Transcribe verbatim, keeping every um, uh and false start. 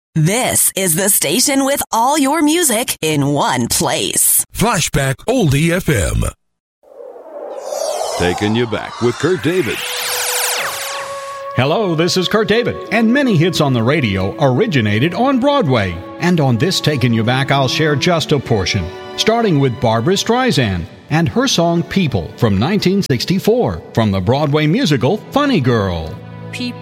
This is the station with all your music in one place. Flashback Oldie F M. Taking you back with Kurt David. Hello, this is Kurt David, and many hits on the radio originated on Broadway. And on this Taking You Back, I'll share just a portion, starting with Barbra Streisand and her song People from nineteen sixty-four from the Broadway musical Funny Girl. People